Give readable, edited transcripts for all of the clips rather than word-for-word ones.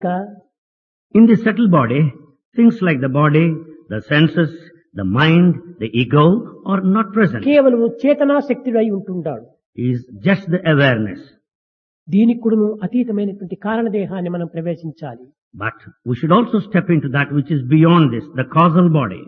In the subtle body, things like the body, the senses, the mind, the ego are not present. కేవలము చేతనా శక్తుడై ఉంటుంటాడు. He is just the awareness. దీనికి కూడాను అతీతమైనటువంటి కారణదేహాన్ని మనం ప్రవేశించాలి. But we should also step into that which is beyond this, the causal body.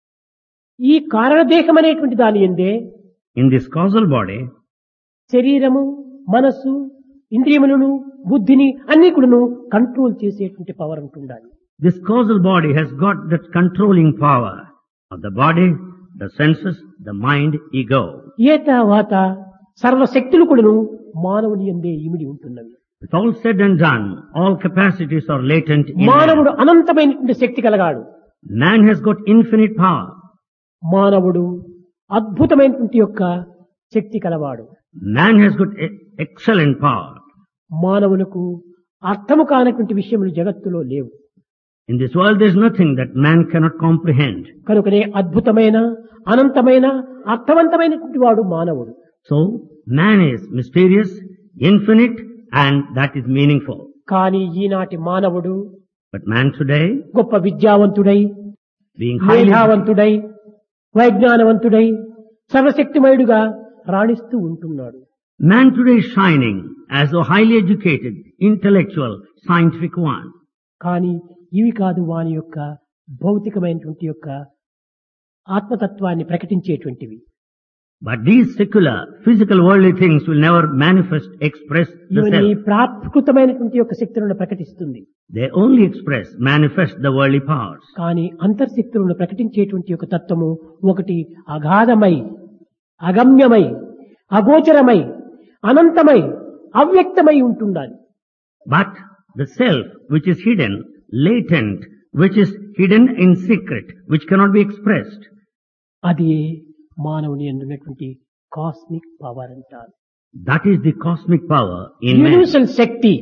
ఈ కారణదేహం అనేటువంటి దాని యందే In this causal body, శరీరము, మనస్సు, ఇంద్రియములను, బుద్ధిని అన్ని కూడాను కంట్రోల్ చేసేటువంటి పవర్ ఉంటుండాలి. this causal body has got that controlling power of the body, the senses, the mind, ego. ఏ తర్వాత సర్వశక్తులు కూడాను మానవుని యందే ఇమిడి ఉంటున్నవి. With all said and done, all capacities are latent in man. మానవుడు అనంతమైనటువంటి శక్తి కలగాడు. Man has got infinite power. మానవుడు అద్భుతమైనటువంటి యొక్క శక్తి కలవాడు. Man has got excellent power. మానవులకు అర్థము కానటువంటి విషయములు జగత్తులో లేవు. In this world there is nothing that man cannot comprehend. కనుకనే అద్భుతమైన, అనంతమైన, అర్థవంతమైనటువంటి వాడు మానవుడు. So, man is mysterious, infinite, and that is meaningful. కానీ ఈనాటి మానవుడు But man today, గొప్ప విద్యావంతుడై, being highly, మేధావంతుడై, వైజ్ఞానవంతుడై, సర్వశక్తిమయుడుగా రాణిస్తూ ఉంటున్నాడు. man today is shining as a highly educated, intellectual, scientific one. కానీ ఇవి కాదు వాని యొక్క భౌతికమైనటువంటి యొక్క ఆత్మతత్వాన్ని ప్రకటించేటువంటివి. But these secular, physical, worldly things will never manifest, express the ఇవన్నీ self. ప్రాకృతమైనటువంటి యొక్క శక్తులను ప్రకటిస్తుంది. They only express, manifest the worldly powers. కానీ అంతర్శక్తులను ప్రకటించేటువంటి యొక్క తత్వము ఒకటి అగాధమై, అగమ్యమై, అగోచరమై, అనంతమై, అవ్యక్తమై ఉంటుండాలి. But the self, which is hidden, latent, which is hidden in secret, which cannot be expressed, అది మానవుని అందున్నటువంటి కాస్మిక్ పవర్ అంటారు. that is the cosmic power in man. Universal Shakti,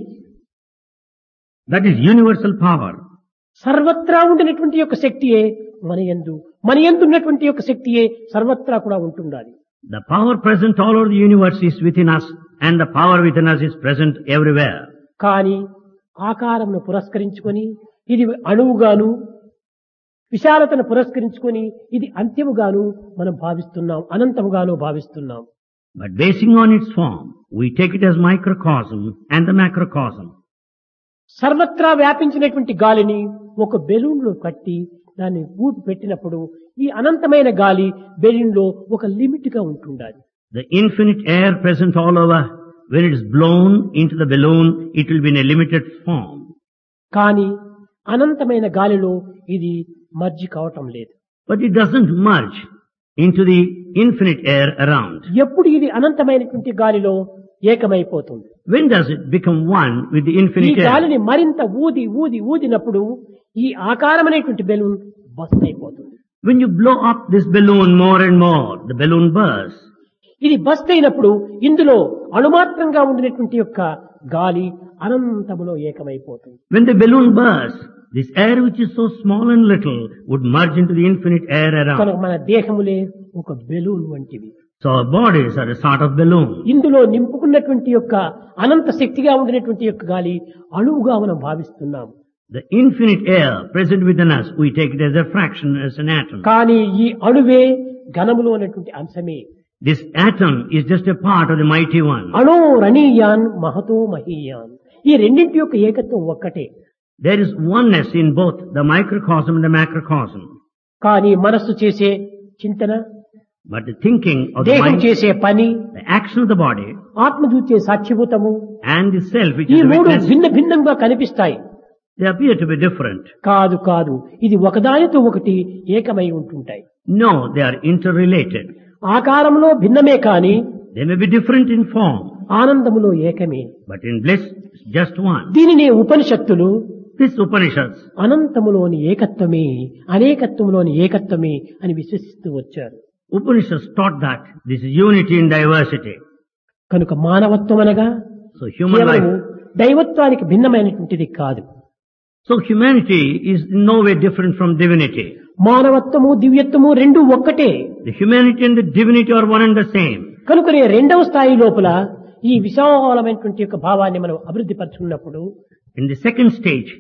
That is universal power. సర్వత్రా ఉండినటువంటి యొక్క శక్తియే మన యందు ఉన్నటువంటి యొక్క శక్తియే సర్వత్రా కూడా ఉంటుండాలి. The power present all over the universe is within us, and the power within us is present everywhere. కానీ ఆకారమును పురస్కరించుకొని ఇది అణువుగాను, విశాలతను పురస్కరించుకొని ఇది అంత్యముగాను మనం భావిస్తున్నాం, అనంతముగాను భావిస్తున్నాం. But basing on its form, we take it as microcosm and the macrocosm. సర్వత్రా వ్యాపించినటువంటి గాలిని ఒక బెలూన్ లో కట్టి దాన్ని ఊపి పెట్టినప్పుడు ఈ అనంతమైన గాలి బెలూన్ లో ఒక లిమిట్ గా ఉంటుండాలి. The infinite air present all over, when it is blown into the balloon, it will be in a limited form. కానీ అనంతమైన గాలిలో ఇది మర్జి కావటం లేదు. But it doesn't merge into the infinite air around. ఎప్పుడు ఇది అనంతమైనటువంటి గాలిలో ఏకమైపోతుంది. When does it become one with the ఈ infinite air? గాలిని మరింత ఊదినప్పుడు ఈ ఆకారమైనటువంటి బెలూన్ బస్ట్ అయిపోతుంది. When you blow up this balloon more and more, the balloon bursts. ఇది బస్ట్ అయినప్పుడు ఇందులో అణుమాత్రంగా ఉండినటువంటి యొక్క గాలి అనంతములో ఏకమైపోతుంది. When the balloon bursts, this air which is so small and little would merge into the infinite air కనుక around. మన దేహములే ఒక balloon వంటివి. So our bodies are a sort of balloon. ఇందులో నింపుకున్నటువంటి యొక్క అనంత శక్తిగా ఉండినటువంటి యొక్క గాలి అణువుగా మనం భావిస్తున్నాం. The infinite air present within us, we take it as a fraction, as an atom. కానీ ఈ అణువే ఘనములో ఉన్నటువంటి అంశమే. This atom is just a part of the mighty one. అణో రణీయాన్ Mahato మహీయాన్, ఈ రెండింటి యొక్క ఏకత్వం ఒక్కటే. There is oneness in both the microcosm and the macrocosm. కానీ మనస్సు చేసే చింతన, But the thinking of the దేహం mind, చేసే పని, the action of the body, ఆత్మ చూచే సాక్షిభూతము, and the self which ఈ is the మూడు witness, భిన్న భిన్నంగా కనిపిస్తాయి. they appear to be different. కాదు ఇది ఒకదానితో ఒకటి ఏకమై ఉంటుంటాయి. No, they are interrelated. ఆకారంలో భిన్నమే కాని They may be different in form, ఆనందములో ఏకమే. but in bliss, it's just one. దీనిని ఉపనిషత్తులు This Upanishads, అనంతములోని ఏకత్వమే, అనేకత్వములోని ఏకత్వమే అని విశ్వసిస్తూ వచ్చారు. Upanishads taught that this is unity in diversity. కనుక మానవత్వం అనగా So human కేవలము life, దైవత్వానికి భిన్నమైనటువంటిది కాదు. so humanity is in no way different from divinity. మానవత్వము దివ్యత్వము రెండు ఒక్కటే. The humanity and the divinity are one and the same. కనుకనే రెండవ స్థాయి లోపల ఈ విశాలమైనటువంటి యొక్క భావాన్ని మనం అభివృద్ధి పరుచుకున్నప్పుడు In the second stage,